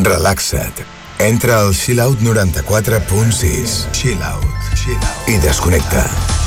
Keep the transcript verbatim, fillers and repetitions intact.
Relaxa't. Entra al Chill Out noranta-quatre punt sis. Chill Out. Chill Out. I desconnecta.